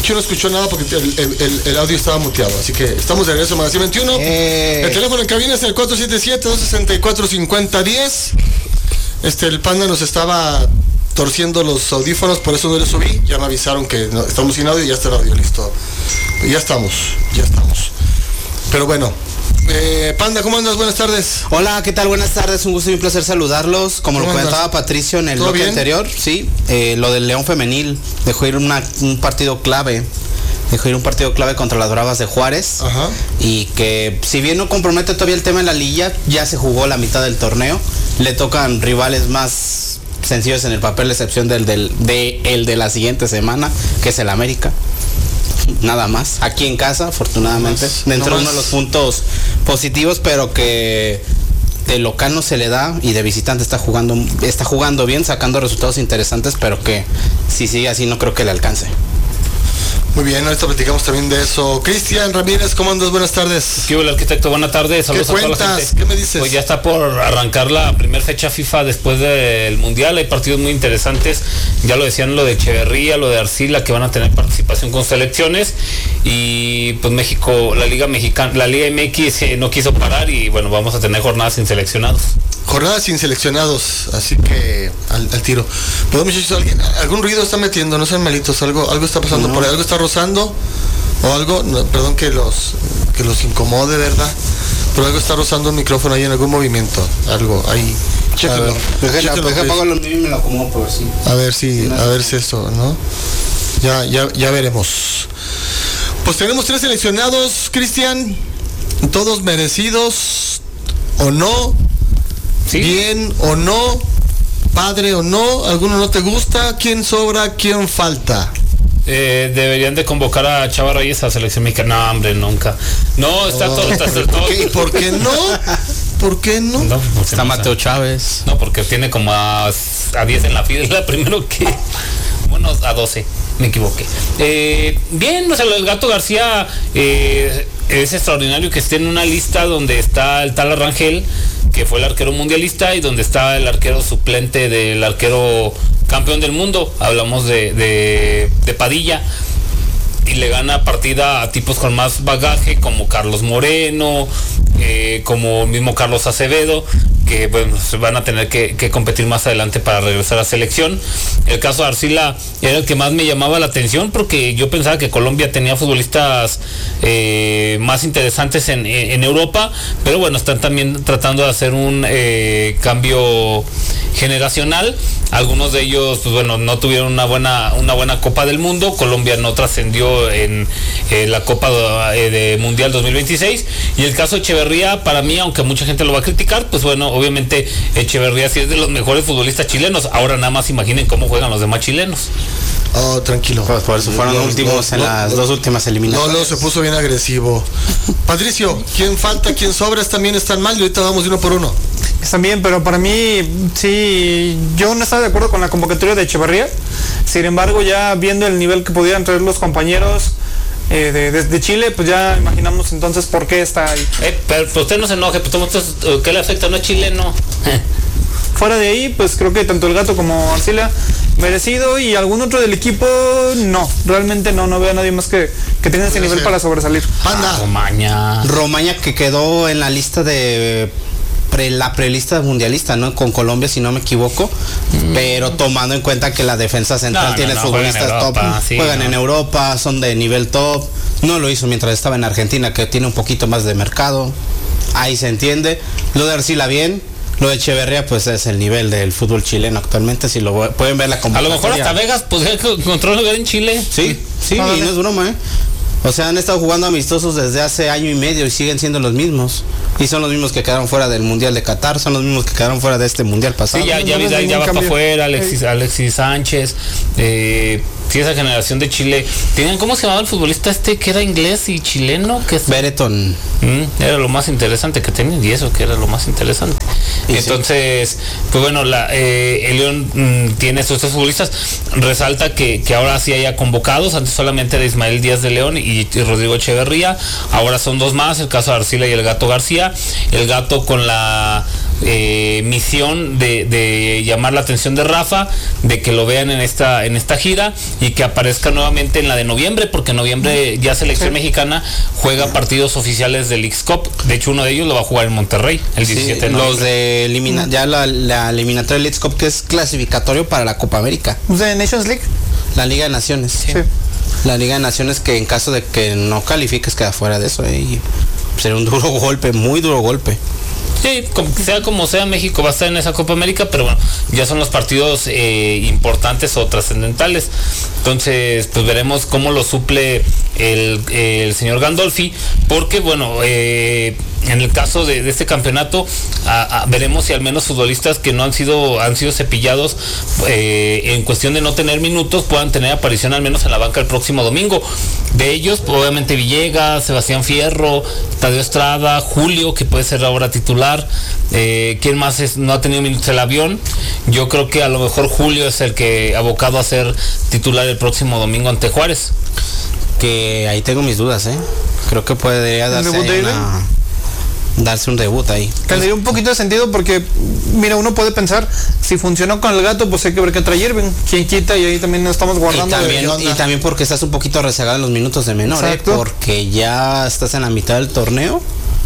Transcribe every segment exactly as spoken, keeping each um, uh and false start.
Yo no escuchó nada porque el, el, el audio estaba muteado. Así que estamos de regreso a Magazine veintiuno. Eh. El teléfono en cabina es el cuatro siete siete, dos seis cuatro, cinco cero uno cero. Este, el Panda nos estaba torciendo los audífonos, por eso no le subí. Ya me avisaron que no, estamos sin audio y ya está el audio listo. Ya estamos, ya estamos. Pero bueno. Eh, Panda, ¿cómo andas? Buenas tardes. Hola, ¿qué tal? Buenas tardes, un gusto y un placer saludarlos. Como lo comentaba Patricio en el bloque bien? anterior, sí, eh, lo del León Femenil dejó ir una, un partido clave, dejó ir un partido clave contra las Bravas de Juárez. Ajá. Y que si bien no compromete todavía el tema en la liguilla, ya se jugó la mitad del torneo, le tocan rivales más sencillos en el papel, a excepción del, del de el de la siguiente semana, que es el América. Nada más, aquí en casa, afortunadamente, más, dentro no de uno de los puntos positivos, pero que de local no se le da y de visitante está jugando, está jugando bien, sacando resultados interesantes, pero que si sigue así no creo que le alcance. Muy bien, ahorita platicamos también de eso. Cristian Ramírez, ¿cómo andas? Buenas tardes. ¿Qué hola, arquitecto? Buenas tardes. Saludos ¿Qué cuentas? A toda la gente. ¿Qué me dices? Pues ya está por arrancar la primera fecha FIFA después del Mundial. Hay partidos muy interesantes. Ya lo decían, lo de Echeverría, lo de Arcila, que van a tener participación con selecciones. Y pues México, la Liga Mexicana, la Liga M X eh, no quiso parar y bueno, vamos a tener jornadas sin seleccionados. Jornadas sin seleccionados, así que al, al tiro. ¿Puedo, muchachos? ¿Alguien, algún ruido está metiendo? No sean malitos, algo, algo está pasando no. por ahí, algo está rozando o algo, no, perdón que los que los incomode, ¿verdad? Pero algo está rozando el micrófono ahí en algún movimiento, algo ahí. Chéquenlo. Apago los míos y me lo acomodo por sí. A ver si, a ver si eso, ¿no? Ya, ya, ya veremos. Pues tenemos tres seleccionados, Cristian, todos merecidos o no. ¿Sí? Bien o no, padre o no, alguno no te gusta, quién sobra, quién falta. Eh, deberían de convocar a Chava Reyes a la selección mexicana. No, hombre, nunca. No, está oh. todo, está, está todo. ¿Y por qué no? ¿Por qué no? no está no, Mateo Chávez. No, porque tiene como a, a diez en la fila, primero que... Bueno, a doce, me equivoqué. Eh, bien, o sea, el Gato García eh, es extraordinario que esté en una lista donde está el tal Rangel, que fue el arquero mundialista, y donde está el arquero suplente del arquero campeón del mundo. Hablamos de, de, de Padilla. Y le gana partida a tipos con más bagaje como Carlos Moreno, eh, como mismo Carlos Acevedo, que bueno, se van a tener que, que competir más adelante para regresar a selección. El caso de Arcila era el que más me llamaba la atención, porque yo pensaba que Colombia tenía futbolistas eh, más interesantes en, en Europa, pero bueno, están también tratando de hacer un eh, cambio generacional. Algunos de ellos, pues bueno, no tuvieron una buena una buena Copa del Mundo. Colombia no trascendió en eh, la Copa de, de Mundial dos mil veintiséis. Y el caso de Echeverría, para mí, aunque mucha gente lo va a criticar, pues bueno, obviamente Echeverría sí es de los mejores futbolistas chilenos. Ahora nada más imaginen cómo juegan los demás chilenos. Oh, tranquilo. Pues por eso fueron los últimos no, en no, las no, dos últimas eliminatorias. No, no, se puso bien agresivo. Patricio, ¿quién falta, quién sobra? También están mal y ahorita vamos de uno por uno. Están bien, pero para mí, sí, yo no estaba de acuerdo con la convocatoria de Echeverría. Sin embargo, ya viendo el nivel que podían traer los compañeros eh, de, de, de Chile, pues ya imaginamos entonces por qué está ahí. Eh, pero pues usted no se enoje, pues ¿qué le afecta? No es chileno. Fuera de ahí, pues creo que tanto el Gato como Arcila merecido, y algún otro del equipo no, realmente no, no veo a nadie más que, que tenga ese nivel para sobresalir. Ah, Romaña. Romaña, que quedó en la lista de pre, la prelista mundialista, ¿no? Con Colombia, si no me equivoco, mm. pero tomando en cuenta que la defensa central no, tiene no, no, futbolistas juegan top, Europa, sí, juegan no. en Europa, son de nivel top. No lo hizo mientras estaba en Argentina, que tiene un poquito más de mercado. Ahí se entiende. Lo de Arcila bien. Lo de Echeverría, pues es el nivel del fútbol chileno actualmente. Si lo pueden ver la convocatoria. A lo mejor hasta Vegas podría encontrar lugar en Chile. Sí, sí, ah, y no es broma, ¿eh? O sea, han estado jugando amistosos desde hace año y medio y siguen siendo los mismos. Y son los mismos que quedaron fuera del Mundial de Qatar, son los mismos que quedaron fuera de este Mundial pasado. Sí, ya, ya, ya, ya va para afuera, Alexis, Alexis Sánchez, eh, sí, esa generación de Chile. ¿Tenían cómo se llamaba el futbolista este que era inglés y chileno? Que es... Bereton. Mm, era lo más interesante que tenían, y eso que era lo más interesante. Y Entonces, sí. pues bueno, la, eh, el León mm, tiene estos tres futbolistas. Resalta que, que ahora sí haya convocados, antes solamente de Ismael Díaz de León y, y Rodrigo Echeverría. Ahora son dos más, el caso de Arcila y el Gato García. El Gato con la eh, misión de, de llamar la atención de Rafa, de que lo vean en esta en esta gira y que aparezca nuevamente en la de noviembre, porque en noviembre ya selección sí. mexicana juega partidos oficiales del Leagues Cup. De hecho, uno de ellos lo va a jugar en Monterrey el diecisiete sí, de noviembre. Los de elimina, ya la, la eliminatoria del Leagues Cup, que es clasificatorio para la Copa América. ¿De Nations League? La Liga de Naciones. Sí. sí. La Liga de Naciones, que en caso de que no califiques queda fuera de eso, eh, y sería un duro golpe, muy duro golpe. Sí, como, sea como sea, México va a estar en esa Copa América, pero bueno, ya son los partidos eh, importantes o trascendentales. Entonces, pues veremos cómo lo suple el, el señor Gandolfi, porque bueno, eh, en el caso de, de este campeonato, a, a, veremos si al menos futbolistas que no han sido han sido cepillados eh, en cuestión de no tener minutos puedan tener aparición al menos en la banca el próximo domingo. De ellos, obviamente Villegas, Sebastián Fierro, Tadeo Estrada, Julio, que puede ser ahora titular. Eh, ¿Quién más es, no ha tenido minutos? El Avión. Yo creo que a lo mejor Julio es el que abocado a ser titular el próximo domingo ante Juárez. Que ahí tengo mis dudas, ¿eh? Creo que podría darse una... darse un debut ahí. Tendría un poquito de sentido porque, mira, uno puede pensar, si funcionó con el Gato, pues hay que ver qué trae Irving. Quien quita, y ahí también nos estamos guardando. Y también, y también porque estás un poquito rezagado en los minutos de menor, ¿eh? Porque ya estás en la mitad del torneo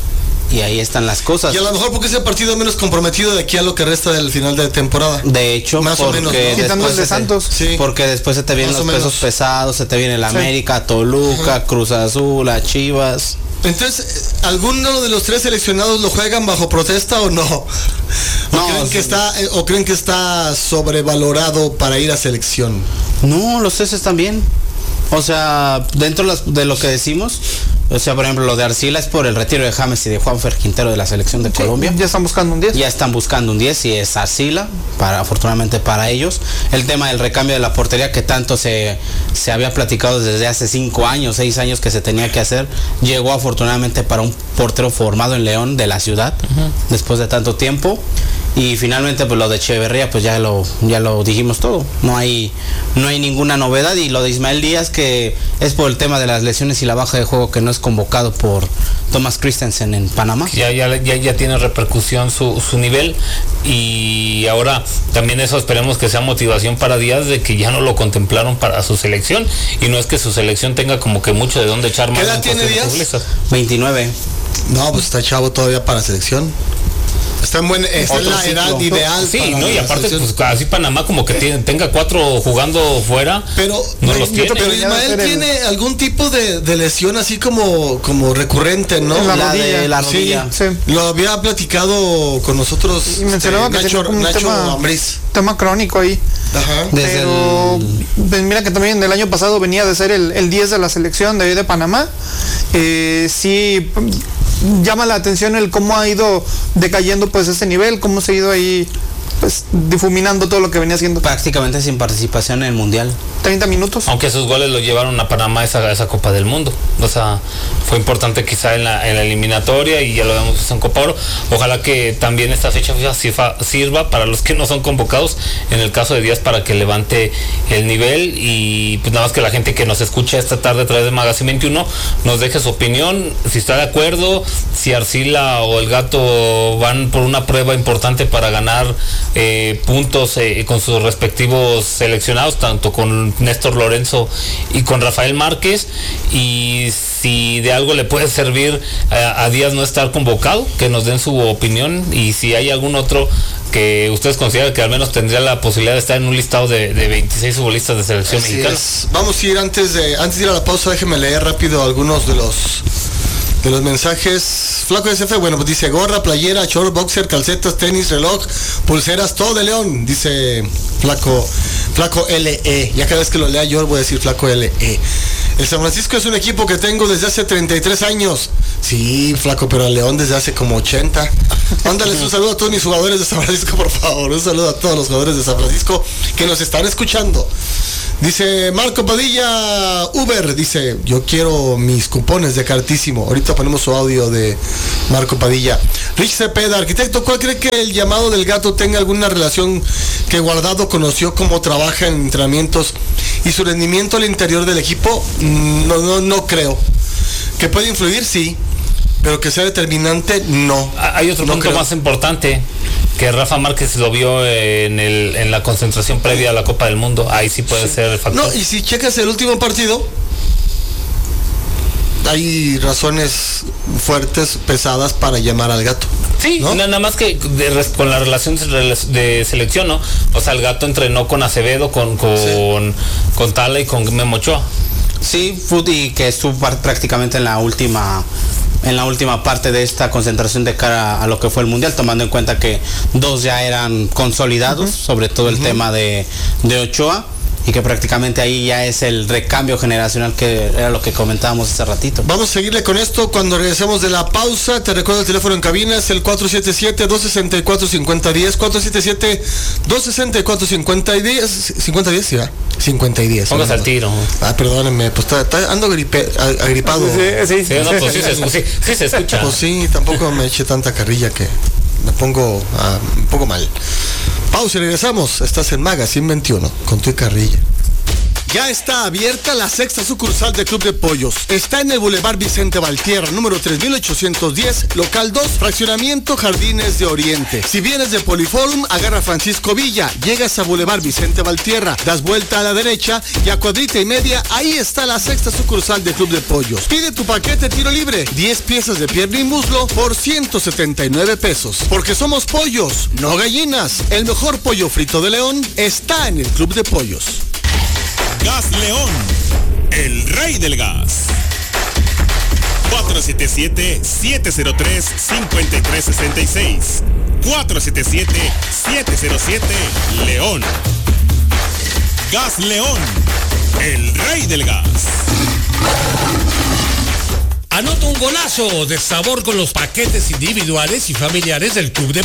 y ahí están las cosas. Y a lo mejor porque es el partido menos comprometido de aquí a lo que resta del final de temporada. De hecho, más o menos, ¿no? Quitando el de Santos. Sí. Porque después se te vienen más los pesos pesados, se te viene el América, sí. Toluca, uh-huh. Cruz Azul, a Chivas. Entonces, ¿alguno de los tres seleccionados lo juegan bajo protesta o no? ¿O, no, creen, sí. que está, ¿O creen que está sobrevalorado para ir a selección? No, los tres están bien. O sea, dentro de lo que decimos, o sea, por ejemplo, lo de Arcila es por el retiro de James y de Juanfer Quintero de la selección de sí, Colombia. Ya están buscando un diez. Ya están buscando un diez y es Arcila, para, afortunadamente para ellos. El tema del recambio de la portería que tanto se, se había platicado desde hace cinco años, seis años que se tenía que hacer, llegó afortunadamente para un portero formado en León de la ciudad, uh-huh. después de tanto tiempo. Y finalmente pues lo de Echeverría pues ya lo ya lo dijimos todo. No hay no hay ninguna novedad. Y lo de Ismael Díaz, que es por el tema de las lesiones y la baja de juego, que no es convocado por Thomas Christensen en Panamá. Ya ya ya, ya tiene repercusión su, su nivel. Y ahora también eso esperemos que sea motivación para Díaz, de que ya no lo contemplaron para su selección. Y no es que su selección tenga como que mucho de dónde echar más. ¿Qué edad tiene Díaz? veintinueve. No, pues está chavo todavía para selección. Está en, buen, está en la edad ciclo. Ideal. Sí, no, y aparte, pues así Panamá como que tiene, tenga cuatro jugando fuera, pero no los tiene. Pero Ismael tiene el... algún tipo de, de lesión así como, como recurrente, ¿no? La, la de la rodilla. Sí, sí. Lo había platicado con nosotros. Y mencionaba este, que Nacho, un Nacho tema, Ambriz. tema crónico ahí. Ajá. Pero el... pues mira que también el año pasado venía de ser el, el diez de la selección de, de Panamá. Eh, sí... llama la atención el cómo ha ido decayendo pues ese nivel, cómo se ha ido ahí pues difuminando todo lo que venía haciendo. Prácticamente sin participación en el Mundial. treinta minutos. Aunque sus goles lo llevaron a Panamá a esa, esa Copa del Mundo. O sea, fue importante quizá en la, en la eliminatoria, y ya lo vemos en Copa Oro. Ojalá que también esta fecha FIFA sirva para los que no son convocados, en el caso de Díaz, para que levante el nivel. Y pues nada más que la gente que nos escucha esta tarde a través de Magazine veintiuno nos deje su opinión, si está de acuerdo, si Arcila o el Gato van por una prueba importante para ganar eh, puntos eh, con sus respectivos seleccionados, tanto con Néstor Lorenzo y con Rafael Márquez, y si de algo le puede servir a, a Díaz no estar convocado, que nos den su opinión, y si hay algún otro que ustedes consideran que al menos tendría la posibilidad de estar en un listado de, de veintiséis futbolistas de selección Así mexicana. Es. Vamos a ir antes de antes de ir a la pausa, déjenme leer rápido algunos de los de los mensajes. Flaco S F, bueno, pues dice gorra, playera, short, boxer, calcetas, tenis, reloj, pulseras, todo de León, dice Flaco, Flaco L E. Ya cada vez que lo lea yo voy a decir Flaco L E. El San Francisco es un equipo que tengo desde hace treinta y tres años. Sí, Flaco, pero a León desde hace como ochenta. Mándales un saludo a todos mis jugadores de San Francisco, por favor. Un saludo a todos los jugadores de San Francisco que nos están escuchando. Dice Marco Padilla, Uber, dice, yo quiero mis cupones de Cartísimo. Ahorita ponemos su audio de Marco Padilla. Rich Cepeda, arquitecto, ¿cuál cree que el llamado del Gato tenga alguna relación que Guardado conoció cómo trabaja en entrenamientos y su rendimiento al interior del equipo? No, no, no creo. ¿Que puede influir? Sí. Pero que sea determinante, no. Hay otro no punto creo. más importante. que Rafa Márquez lo vio en, el, en la concentración previa a la Copa del Mundo. Ahí sí puede sí. ser el factor. No, y si checas el último partido, hay razones fuertes, pesadas para llamar al Gato. Sí, ¿no? Nada más que de, con la relación de selección, ¿no? O sea, el Gato entrenó con Acevedo, con con, sí. con Tala y con Memo Ochoa. Sí, y que estuvo prácticamente en la última en la última parte de esta concentración de cara a lo que fue el Mundial, tomando en cuenta que dos ya eran consolidados, uh-huh. sobre todo el uh-huh. tema de, de Ochoa, y que prácticamente ahí ya es el recambio generacional que era lo que comentábamos hace ratito. Vamos a seguirle con esto cuando regresemos de la pausa. Te recuerdo el teléfono en cabina, es el cuatro siete siete, dos seis cuatro, cinco cero uno cero, cuatro siete siete, dos seis cuatro, cinco cero uno cero, cincuenta diez, sí, ¿verdad? cincuenta y diez. Póngase al tiro. Ah, perdónenme, pues está, está, ando gripe, agripado. Sí, sí, sí. sí, no, pues sí, se, sí, sí se escucha. Pues sí, tampoco me eché tanta carrilla que me pongo uh, un poco mal. Pausa y regresamos. Estás en Magazine veintiuno con tu carrilla. Ya está abierta la sexta sucursal de Club de Pollos. Está en el Boulevard Vicente Valtierra, número tres mil ochocientos diez, local dos, fraccionamiento Jardines de Oriente. Si vienes de Poliforum, agarra Francisco Villa, llegas a Boulevard Vicente Valtierra, das vuelta a la derecha y a cuadrita y media, ahí está la sexta sucursal de Club de Pollos. Pide tu paquete tiro libre, diez piezas de pierna y muslo por ciento setenta y nueve pesos. Porque somos pollos, no gallinas. El mejor pollo frito de León está en el Club de Pollos. Gas León, el rey del gas. cuatro siete siete, siete cero tres, cinco tres seis seis. cuatro siete siete, siete cero siete, León. Gas León, el rey del gas. Anota un golazo de sabor con los paquetes individuales y familiares del Club de